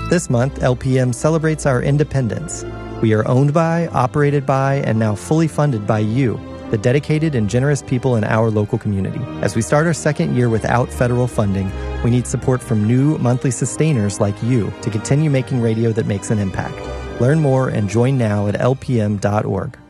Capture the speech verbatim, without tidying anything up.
This month, L P M celebrates our independence. We are owned by, operated by, and now fully funded by you, the dedicated and generous people in our local community. As we start our second year without federal funding, we need support from new monthly sustainers like you to continue making radio that makes an impact. Learn more and join now at L P M dot org.